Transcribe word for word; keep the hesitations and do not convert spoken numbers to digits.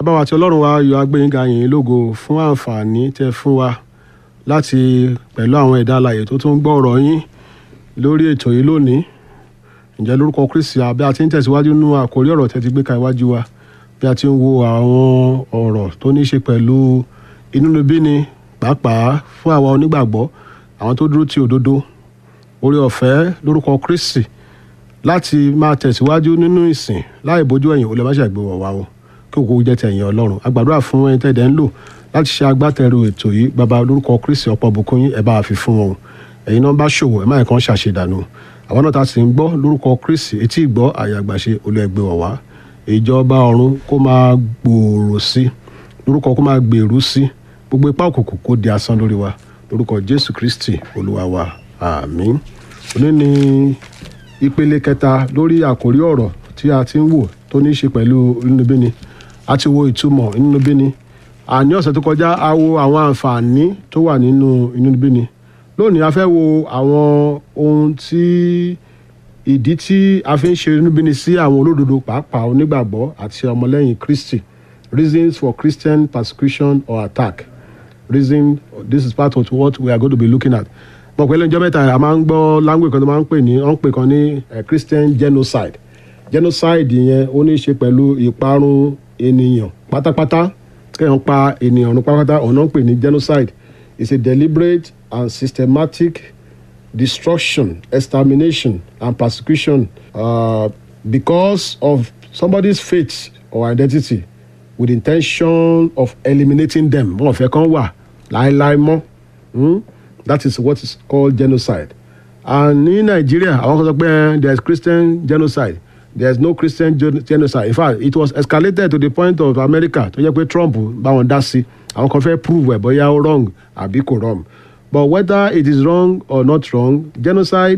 bàbá wa àti ọlọ́run wa yọ agbẹ́yìnga yìí lógo fún àǹfààní tẹ́ fún wa láti pẹ̀lú àwọn ẹ̀dá alààyè tó tún gbọ́ ọ̀rọ̀ yín lórí ètò yìí lónìí. Ǹjẹ́ lórúkọ Kristi àbí a ti ń tẹ̀síwájú nínú àkórí ọ̀rọ̀ tẹ́ ti gbé ka iwájú wa bí a ti ń wo àwọn ọ̀rọ̀ tó ní í ṣe pẹ̀lú inúnibíni pàápàá fún àwa onígbàgbọ́, àwọn tó dúró ti òdodo, oore ọ̀fẹ́ lórúkọ Kristi láti máa tẹ̀síwájú nínú ìsìn láì bójú ẹ̀yìn olè má ṣàgbéwọ̀ wa o kí òkú jẹ́ tẹ̀yìn Ọlọ́run. A gbàdúrà fún ẹni tẹ́ẹ̀dẹ̀ ń lò láti ṣe agbátẹrù ètò yìí. Bàbá lórúkọ Kristi ọ̀pọ̀ bùkún yín ẹ bá a fi fún wọn. Ẹ̀yin náà bá ṣòwò ẹ má yẹ kán ṣàṣedànù. Àwọn náà ta sì ń gbọ́ lórúkọ Kristi etí ìgbọ́ àyàgbàṣe olùẹgbẹ̀wọ̀ wá. Ìjọba ọ̀run kó máa gbòòrò sí, lórúkọ kó máa gbèrú sí, gbogbo ipá òkùnkùn kó di asán lórí wa lórúkọ Jésù Kristi Olúwa wa. Àmín. Òní ni ìpele kẹta lórí àkórí ọ̀rọ̀ tí a ti ń wò tó ní í ṣe pẹ̀lú inúnibíni. A ti wo ìtumọ̀ inúnibíni. Àní ọ̀sẹ̀ tó kọjá a wo àwọn àǹfààní tó wà nínú inúnibíni. Lónìí a fẹ́ wo àwọn ohun tí ìdí tí a fi ń ṣe inúnibíni sí àwọn olódodo pàápàá onígbàgbọ́ àti ọmọlẹ́yìn Kristi. Reasons for Christian persecution or attack. Reason, this is part of what we are going to be looking at. Mọ̀ pé lẹ́jọ́ mẹ́ta a máa ń gbọ́ language kan tó máa ń pè ní wọ́n ń pè kan ní Christian genocide. Genocide yẹn ó ní í ṣe pẹ̀lú ìparun ènìyàn pátápátá, kéèyàn pa ènìyàn run pátápátá, òun náà ń pè ní genocide. It's a deliberate and systematic destruction, extermination and persecution uh, because of somebody's faith or identity with the intention of eliminating them. Wọ́n fẹ́ kán wà láéláé mọ́. Hmm? That is what is called genocide. And in Nigeria, àwọn kan sọ pé there is Christian genocide. There is no Christian genocide. In fact, it was escalated to the point of America tó jẹ́ pé Trump bá wọn dá sí. Àwọn kan fẹ́ prove ẹ̀ bóyá ó wrong àbí kò wrong. But whether it is wrong or not wrong, genocide